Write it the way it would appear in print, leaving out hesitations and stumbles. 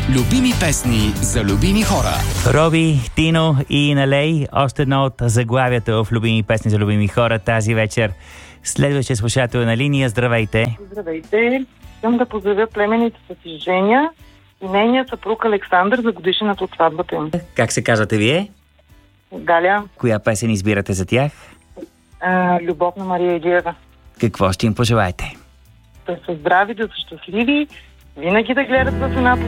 Любими песни за любими хора. Роби, Тино и Налей, още едно от заглавията в любими песни за любими хора тази вечер. Следващия слушател на линия, здравейте. Здравейте, искам да поздравя племеницата си Женя и нейния съпруг Александър за годишната от сватбата им. Как се казвате вие? Галя. Коя песен избирате за тях? Любов на Мария Илиева. Какво ще им пожелаете? Да са здрави, да са щастливи, винаги да гледат в една